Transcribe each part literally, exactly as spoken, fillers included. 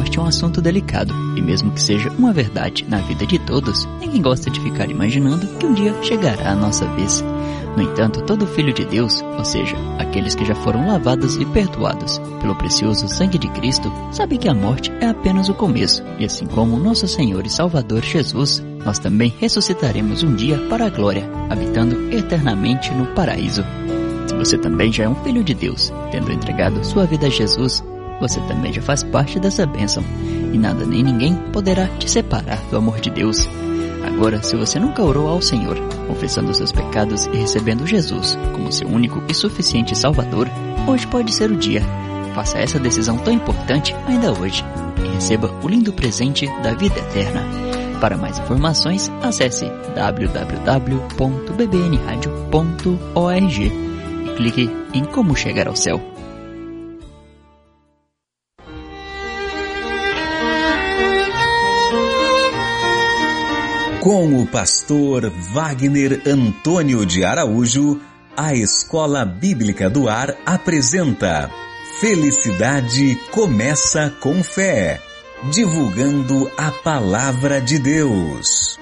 morte é um assunto delicado, e mesmo que seja uma verdade na vida de todos, ninguém gosta de ficar imaginando que um dia chegará a nossa vez. No entanto, todo filho de Deus, ou seja, aqueles que já foram lavados e perdoados pelo precioso sangue de Cristo, sabe que a morte é apenas o começo, e assim como nosso Senhor e Salvador Jesus, nós também ressuscitaremos um dia para a glória, habitando eternamente no paraíso. Se você também já é um filho de Deus, tendo entregado sua vida a Jesus, você também já faz parte dessa bênção, e nada nem ninguém poderá te separar do amor de Deus. Agora, se você nunca orou ao Senhor, confessando seus pecados e recebendo Jesus como seu único e suficiente Salvador, hoje pode ser o dia. Faça essa decisão tão importante ainda hoje e receba o lindo presente da vida eterna. Para mais informações, acesse w w w ponto b b n radio ponto org e clique em Como Chegar ao Céu. Com o pastor Wagner Antônio de Araújo, a Escola Bíblica do Ar apresenta Felicidade Começa com Fé, divulgando a Palavra de Deus.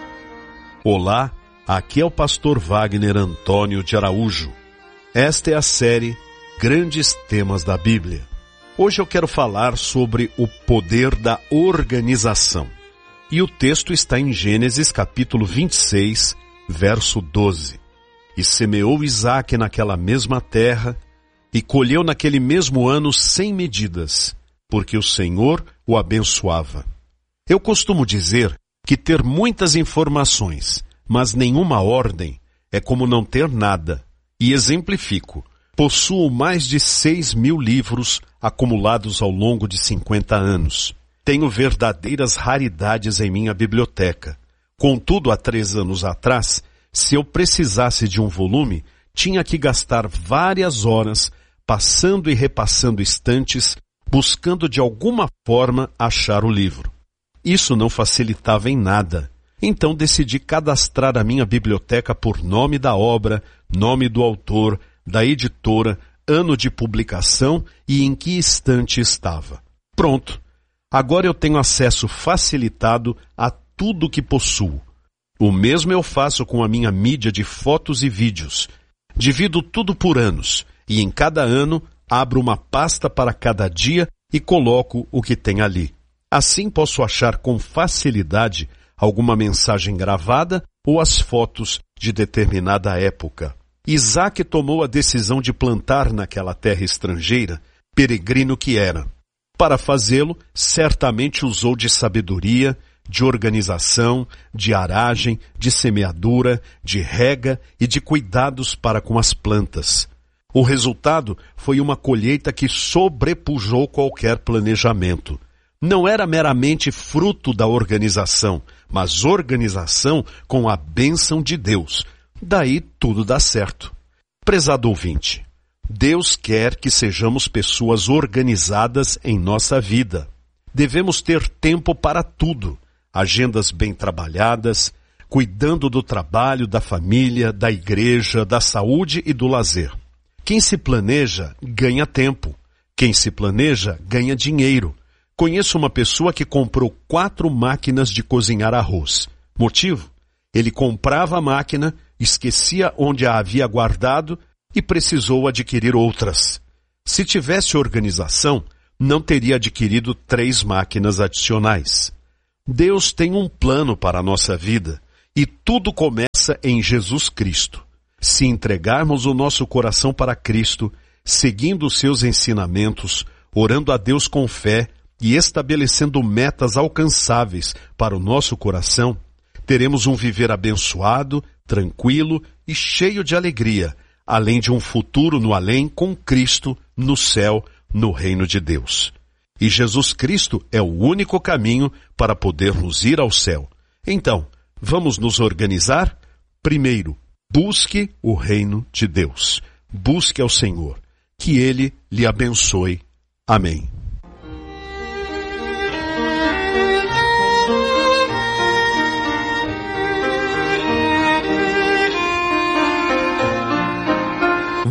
Olá, aqui é o pastor Wagner Antônio de Araújo. Esta é a série Grandes Temas da Bíblia. Hoje eu quero falar sobre o poder da organização. E o texto está em Gênesis capítulo vinte e seis, verso doze. E semeou Isaque naquela mesma terra, e colheu naquele mesmo ano cem medidas, porque o Senhor o abençoava. Eu costumo dizer que ter muitas informações, mas nenhuma ordem, é como não ter nada. E exemplifico, possuo mais de seis mil livros acumulados ao longo de cinquenta anos. Tenho verdadeiras raridades em minha biblioteca. Contudo, há três anos atrás, se eu precisasse de um volume, tinha que gastar várias horas passando e repassando estantes, buscando de alguma forma achar o livro. Isso não facilitava em nada. Então decidi cadastrar a minha biblioteca por nome da obra, nome do autor, da editora, ano de publicação e em que estante estava. Pronto. Agora eu tenho acesso facilitado a tudo que possuo. O mesmo eu faço com a minha mídia de fotos e vídeos. Divido tudo por anos, e em cada ano abro uma pasta para cada dia e coloco o que tem ali. Assim posso achar com facilidade alguma mensagem gravada ou as fotos de determinada época. Isaque tomou a decisão de plantar naquela terra estrangeira, peregrino que era. Para fazê-lo, certamente usou de sabedoria, de organização, de aragem, de semeadura, de rega e de cuidados para com as plantas. O resultado foi uma colheita que sobrepujou qualquer planejamento. Não era meramente fruto da organização, mas organização com a bênção de Deus. Daí tudo dá certo. Prezado ouvinte, Deus quer que sejamos pessoas organizadas em nossa vida. Devemos ter tempo para tudo, agendas bem trabalhadas, cuidando do trabalho, da família, da igreja, da saúde e do lazer. Quem se planeja, ganha tempo. Quem se planeja, ganha dinheiro. Conheço uma pessoa que comprou quatro máquinas de cozinhar arroz. Motivo? Ele comprava a máquina, esquecia onde a havia guardado e precisou adquirir outras. Se tivesse organização, não teria adquirido três máquinas adicionais. Deus tem um plano para a nossa vida e tudo começa em Jesus Cristo. Se entregarmos o nosso coração para Cristo, seguindo os seus ensinamentos, orando a Deus com fé e estabelecendo metas alcançáveis para o nosso coração, teremos um viver abençoado, tranquilo e cheio de alegria, além de um futuro no além com Cristo no céu, no reino de Deus. E Jesus Cristo é o único caminho para podermos ir ao céu. Então, vamos nos organizar? Primeiro, busque o reino de Deus. Busque ao Senhor. Que Ele lhe abençoe. Amém.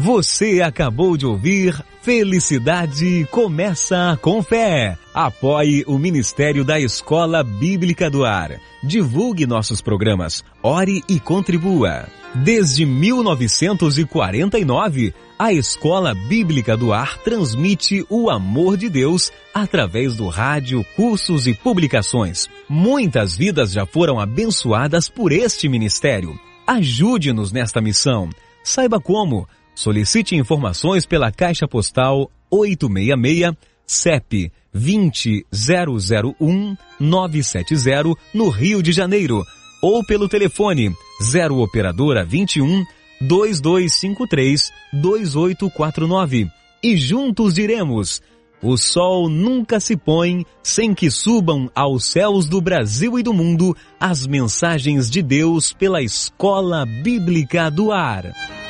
Você acabou de ouvir Felicidade Começa com Fé. Apoie o Ministério da Escola Bíblica do Ar. Divulgue nossos programas. Ore e contribua. Desde mil novecentos e quarenta e nove, a Escola Bíblica do Ar transmite o amor de Deus através do rádio, cursos e publicações. Muitas vidas já foram abençoadas por este ministério. Ajude-nos nesta missão. Saiba como. Solicite informações pela Caixa Postal oitocentos e sessenta e seis, C E P vinte zero zero um nove sete zero, no Rio de Janeiro, ou pelo telefone zero operadora vinte e um, dois dois cinco três, dois oito quatro nove. E juntos diremos: o sol nunca se põe sem que subam aos céus do Brasil e do mundo as mensagens de Deus pela Escola Bíblica do Ar.